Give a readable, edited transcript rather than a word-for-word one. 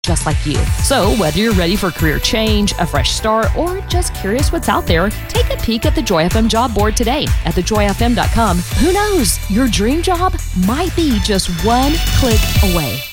just like you. So whether you're ready for career change, a fresh start, or just curious what's out there, take a peek at the Joy FM job board today at thejoyfm.com. Who knows? Your dream job might be just one click away.